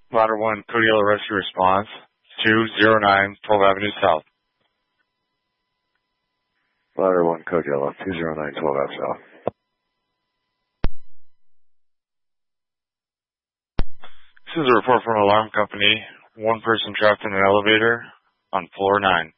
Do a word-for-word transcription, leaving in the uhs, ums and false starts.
Ladder one, Kodiak Rescue Response, two zero nine twelve Avenue South. Ladder one, Kodiak, two zero nine twelve Avenue South. This is a report from an alarm company. One person trapped in an elevator on floor nine.